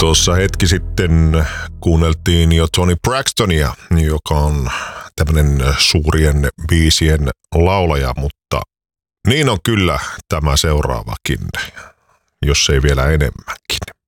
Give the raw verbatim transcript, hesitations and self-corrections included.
Tuossa hetki sitten kuunneltiin jo Toni Braxtonia, joka on tämmöinen suurien biisien laulaja, mutta niin on kyllä tämä seuraavakin, jos ei vielä enemmänkin.